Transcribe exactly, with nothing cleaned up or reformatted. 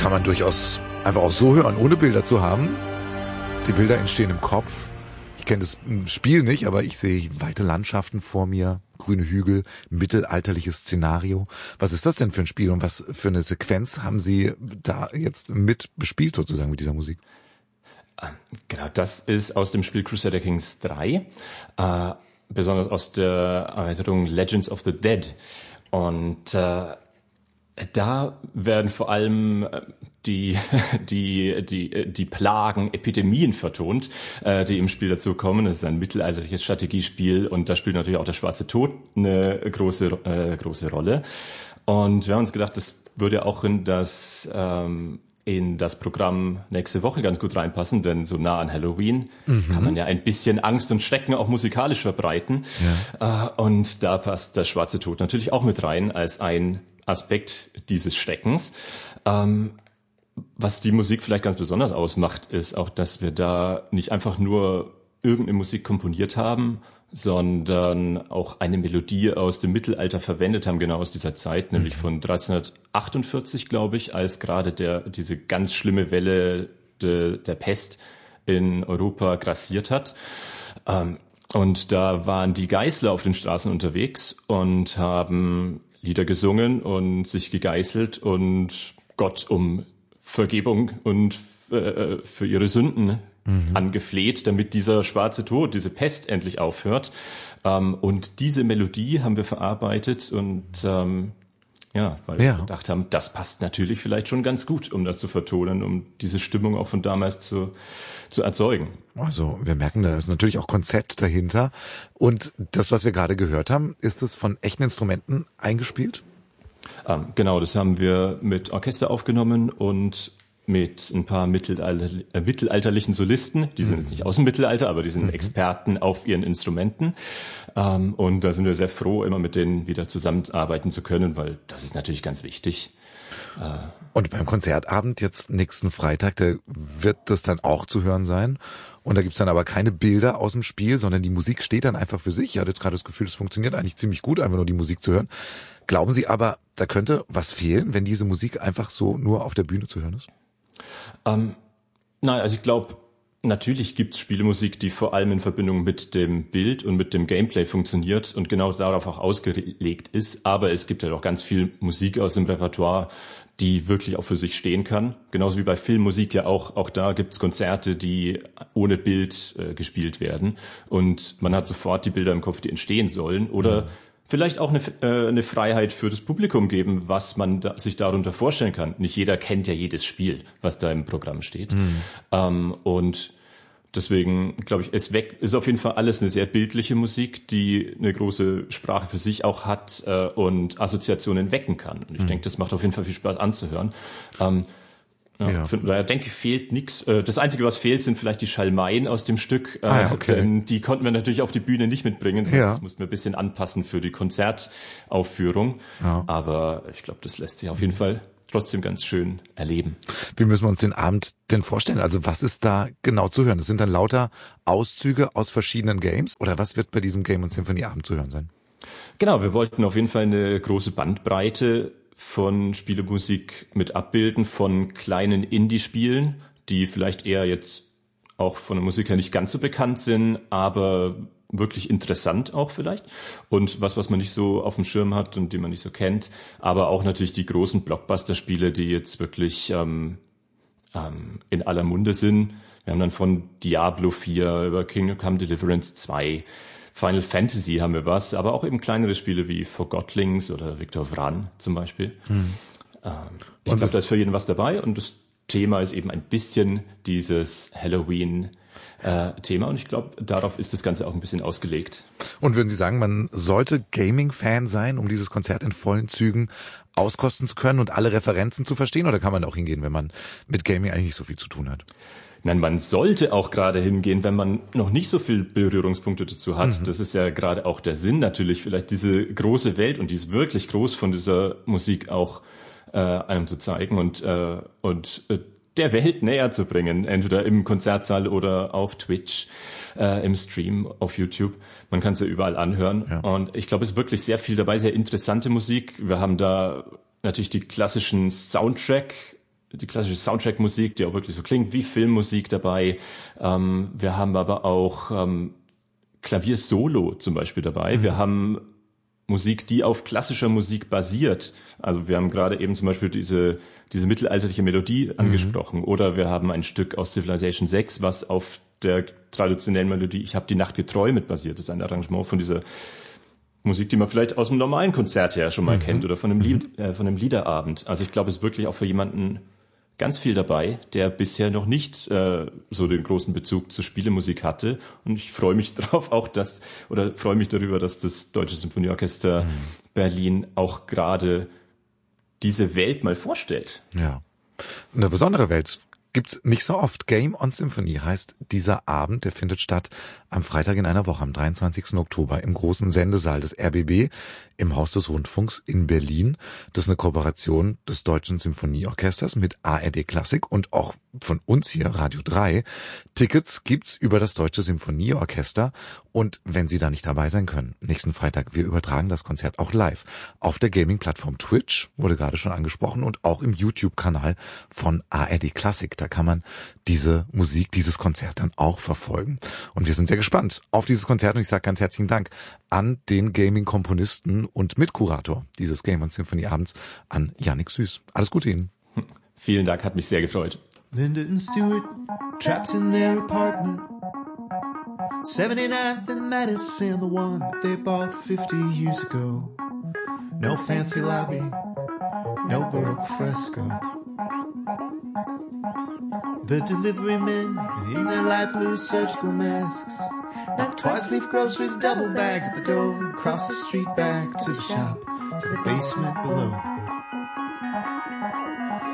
kann man durchaus einfach auch so hören, ohne Bilder zu haben. Die Bilder entstehen im Kopf. Ich kenne das Spiel nicht, aber ich sehe weite Landschaften vor mir, grüne Hügel, mittelalterliches Szenario. Was ist das denn für ein Spiel und was für eine Sequenz haben Sie da jetzt mit bespielt sozusagen mit dieser Musik? Genau, das ist aus dem Spiel Crusader Kings drei, äh, besonders aus der Erweiterung Legends of the Dead. Und äh, da werden vor allem die die die die Plagen, Epidemien vertont, äh, die im Spiel dazu kommen. Das ist ein mittelalterliches Strategiespiel und da spielt natürlich auch der Schwarze Tod eine große äh, große Rolle. Und wir haben uns gedacht, das würde auch in das ähm, in das Programm nächste Woche ganz gut reinpassen, denn so nah an Halloween mhm. kann man ja ein bisschen Angst und Schrecken auch musikalisch verbreiten. Ja. Äh, und da passt der Schwarze Tod natürlich auch mit rein als ein Aspekt dieses Schreckens. Ähm, was die Musik vielleicht ganz besonders ausmacht, ist auch, dass wir da nicht einfach nur irgendeine Musik komponiert haben, sondern auch eine Melodie aus dem Mittelalter verwendet haben, genau aus dieser Zeit, mhm. nämlich von dreizehnhundertachtundvierzig, glaube ich, als gerade der diese ganz schlimme Welle de, der Pest in Europa grassiert hat. Ähm, und da waren die Geißler auf den Straßen unterwegs und haben Lieder gesungen und sich gegeißelt und Gott um Vergebung und äh, für ihre Sünden mhm. angefleht, damit dieser schwarze Tod, diese Pest endlich aufhört. Ähm, und diese Melodie haben wir verarbeitet und ähm, ja, weil ja. wir gedacht haben, das passt natürlich vielleicht schon ganz gut, um das zu vertonen, um diese Stimmung auch von damals zu zu erzeugen. Also wir merken, da ist natürlich auch Konzept dahinter. Und das, was wir gerade gehört haben, ist es von echten Instrumenten eingespielt? Ähm, genau, das haben wir mit Orchester aufgenommen und mit ein paar mittelalter, äh, mittelalterlichen Solisten. Die sind mhm. jetzt nicht aus dem Mittelalter, aber die sind mhm. Experten auf ihren Instrumenten. Ähm, und da sind wir sehr froh, immer mit denen wieder zusammenarbeiten zu können, weil das ist natürlich ganz wichtig. Und beim Konzertabend jetzt nächsten Freitag, da wird das dann auch zu hören sein. Und da gibt's dann aber keine Bilder aus dem Spiel, sondern die Musik steht dann einfach für sich. Ich hatte jetzt gerade das Gefühl, es funktioniert eigentlich ziemlich gut, einfach nur die Musik zu hören. Glauben Sie aber, da könnte was fehlen, wenn diese Musik einfach so nur auf der Bühne zu hören ist? Ähm, nein, also ich glaube, natürlich gibt's Spielemusik, die vor allem in Verbindung mit dem Bild und mit dem Gameplay funktioniert und genau darauf auch ausgelegt ist. Aber es gibt halt auch ganz viel Musik aus dem Repertoire, die wirklich auch für sich stehen kann. Genauso wie bei Filmmusik ja auch. Auch da gibt's Konzerte, die ohne Bild äh, gespielt werden. Und man hat sofort die Bilder im Kopf, die entstehen sollen. Oder mhm. vielleicht auch eine, äh, eine Freiheit für das Publikum geben, was man da, sich darunter vorstellen kann. Nicht jeder kennt ja jedes Spiel, was da im Programm steht. Mhm. Ähm, und deswegen glaube ich, es weg, ist auf jeden Fall alles eine sehr bildliche Musik, die eine große Sprache für sich auch hat äh, und Assoziationen wecken kann. Und ich mhm. denke, das macht auf jeden Fall viel Spaß anzuhören. Ähm, Ja, ja. Von daher denke ich, fehlt nichts. Das Einzige, was fehlt, sind vielleicht die Schalmeien aus dem Stück. Ah, ja, okay. Denn die konnten wir natürlich auf die Bühne nicht mitbringen. Das, heißt, ja. das mussten wir ein bisschen anpassen für die Konzertaufführung. Ja. Aber ich glaube, das lässt sich auf jeden Fall trotzdem ganz schön erleben. Wie müssen wir uns den Abend denn vorstellen? Also was ist da genau zu hören? Das sind dann lauter Auszüge aus verschiedenen Games? Oder was wird bei diesem Game- und Symphonieabend zu hören sein? Genau, wir wollten auf jeden Fall eine große Bandbreite von Spielemusik mit abbilden, von kleinen Indie-Spielen, die vielleicht eher jetzt auch von der Musik her nicht ganz so bekannt sind, aber wirklich interessant auch vielleicht. Und was, was man nicht so auf dem Schirm hat und die man nicht so kennt, aber auch natürlich die großen Blockbuster-Spiele, die jetzt wirklich ähm, ähm, in aller Munde sind. Wir haben dann von Diablo vier über Kingdom Come Deliverance zwei, Final Fantasy haben wir was, aber auch eben kleinere Spiele wie Forgotlings oder Victor Vran zum Beispiel. Hm. Ähm, ich glaube, da ist für jeden was dabei und das Thema ist eben ein bisschen dieses Halloween-Thema und ich glaube, darauf ist das Ganze auch ein bisschen ausgelegt. Und würden Sie sagen, man sollte Gaming-Fan sein, um dieses Konzert in vollen Zügen auskosten zu können und alle Referenzen zu verstehen, oder kann man auch hingehen, wenn man mit Gaming eigentlich nicht so viel zu tun hat? Nein, man sollte auch gerade hingehen, wenn man noch nicht so viel Berührungspunkte dazu hat. Mhm. Das ist ja gerade auch der Sinn natürlich, vielleicht diese große Welt, und die ist wirklich groß, von dieser Musik auch äh, einem zu zeigen und äh, und äh, der Welt näher zu bringen, entweder im Konzertsaal oder auf Twitch, äh, im Stream, auf YouTube. Man kann es ja überall anhören. Ja. Und ich glaube, es ist wirklich sehr viel dabei, sehr interessante Musik. Wir haben da natürlich die klassischen Soundtrack die klassische Soundtrack-Musik, die auch wirklich so klingt wie Filmmusik dabei. Ähm, wir haben aber auch ähm, Klavier-Solo zum Beispiel dabei. Mhm. Wir haben Musik, die auf klassischer Musik basiert. Also wir haben gerade eben zum Beispiel diese diese mittelalterliche Melodie angesprochen. Mhm. Oder wir haben ein Stück aus Civilization sechs, was auf der traditionellen Melodie Ich hab die Nacht geträumt basiert. Das ist ein Arrangement von dieser Musik, die man vielleicht aus einem normalen Konzert her schon mal mhm. kennt oder von einem, Lied, äh, von einem Liederabend. Also ich glaube, es ist wirklich auch für jemanden ganz viel dabei, der bisher noch nicht äh, so den großen Bezug zur Spielemusik hatte. Und ich freue mich drauf auch, dass oder freue mich darüber, dass das Deutsche Symphonieorchester mhm. Berlin auch gerade diese Welt mal vorstellt. Ja, eine besondere Welt. Gibt's nicht so oft. Game on Symphony heißt dieser Abend, der findet statt am Freitag in einer Woche, am dreiundzwanzigsten Oktober im großen Sendesaal des R B B im Haus des Rundfunks in Berlin. Das ist eine Kooperation des Deutschen Symphonieorchesters mit A R D Klassik und auch von uns hier, Radio drei. Tickets gibt's über das Deutsche Symphonieorchester und wenn Sie da nicht dabei sein können, nächsten Freitag, wir übertragen das Konzert auch live auf der Gaming-Plattform Twitch, wurde gerade schon angesprochen, und auch im YouTube-Kanal von A R D Klassik. Da kann man diese Musik, dieses Konzert dann auch verfolgen. Und wir sind sehr gespannt auf dieses Konzert und ich sage ganz herzlichen Dank an den Gaming-Komponisten und Mitkurator dieses Game on Symphony Abends, an Yannick Süß. Alles Gute Ihnen. Vielen Dank, hat mich sehr gefreut. Linda and Stuart, trapped in their apartment, seventy-ninth and Madison, the one that they bought fifty years ago. No fancy lobby, no Baroque fresco. The delivery men in their light blue surgical masks knock twice, leave groceries double bagged at the door, cross the street back to the shop, to the basement below.